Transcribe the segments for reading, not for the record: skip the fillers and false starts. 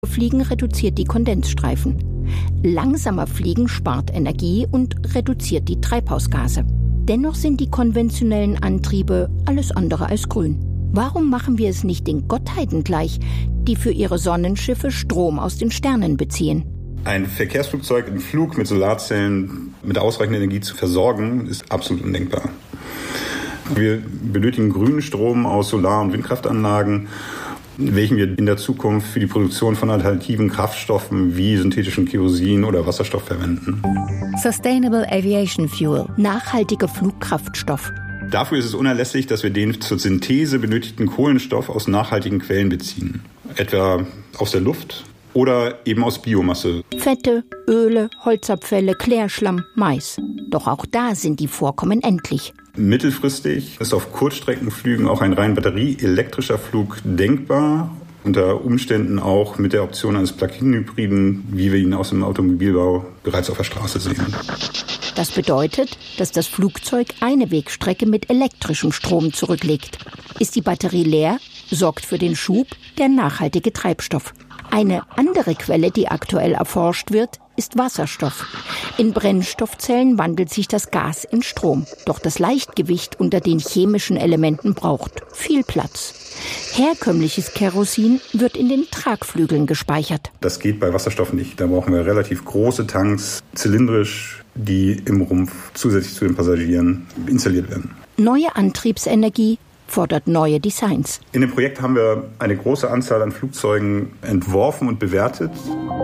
Fliegen reduziert die Kondensstreifen. Langsamer Fliegen spart Energie und reduziert die Treibhausgase. Dennoch sind die konventionellen Antriebe alles andere als grün. Warum machen wir es nicht den Gottheiten gleich, die für ihre Sonnenschiffe Strom aus den Sternen beziehen? Ein Verkehrsflugzeug im Flug mit Solarzellen mit ausreichend Energie zu versorgen, ist absolut undenkbar. Wir benötigen grünen Strom aus Solar- und Windkraftanlagen, welchen wir in der Zukunft für die Produktion von alternativen Kraftstoffen wie synthetischen Kerosin oder Wasserstoff verwenden. Sustainable Aviation Fuel, nachhaltiger Flugkraftstoff. Dafür ist es unerlässlich, dass wir den zur Synthese benötigten Kohlenstoff aus nachhaltigen Quellen beziehen, etwa aus der Luft oder eben aus Biomasse. Fette, Öle, Holzabfälle, Klärschlamm, Mais. Doch auch da sind die Vorkommen endlich. Mittelfristig ist auf Kurzstreckenflügen auch ein rein batterieelektrischer Flug denkbar, unter Umständen auch mit der Option eines Plug-in-Hybriden, wie wir ihn aus dem Automobilbau bereits auf der Straße sehen. Das bedeutet, dass das Flugzeug eine Wegstrecke mit elektrischem Strom zurücklegt. Ist die Batterie leer, sorgt für den Schub der nachhaltige Treibstoff. Eine andere Quelle, die aktuell erforscht wird, ist Wasserstoff. In Brennstoffzellen wandelt sich das Gas in Strom. Doch das Leichtgewicht unter den chemischen Elementen braucht viel Platz. Herkömmliches Kerosin wird in den Tragflügeln gespeichert. Das geht bei Wasserstoff nicht. Da brauchen wir relativ große Tanks, zylindrisch, die im Rumpf zusätzlich zu den Passagieren installiert werden. Neue Antriebsenergie fordert neue Designs. In dem Projekt haben wir eine große Anzahl an Flugzeugen entworfen und bewertet.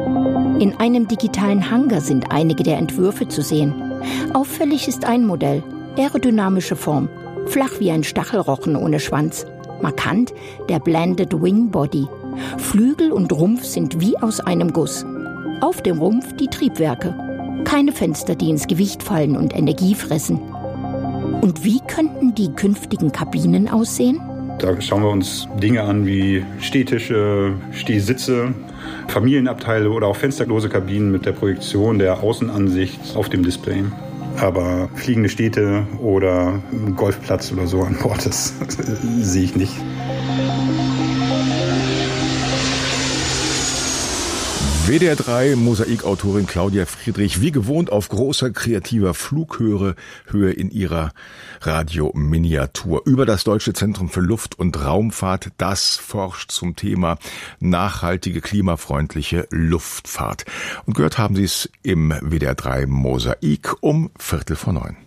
In einem digitalen Hangar sind einige der Entwürfe zu sehen. Auffällig ist ein Modell, aerodynamische Form, flach wie ein Stachelrochen ohne Schwanz. Markant der Blended Wing Body. Flügel und Rumpf sind wie aus einem Guss. Auf dem Rumpf die Triebwerke. Keine Fenster, die ins Gewicht fallen und Energie fressen. Und wie könnten die künftigen Kabinen aussehen? Da schauen wir uns Dinge an wie Stehtische, Stehsitze, Familienabteile oder auch fensterlose Kabinen mit der Projektion der Außenansicht auf dem Display. Aber fliegende Städte oder einen Golfplatz oder so an Bord, das sehe ich nicht. WDR 3 Mosaikautorin Claudia Friedrich, wie gewohnt auf großer kreativer Flughöhe in ihrer Radiominiatur über das Deutsche Zentrum für Luft- und Raumfahrt. Das forscht zum Thema nachhaltige, klimafreundliche Luftfahrt. Und gehört haben Sie es im WDR 3 Mosaik um 8:45.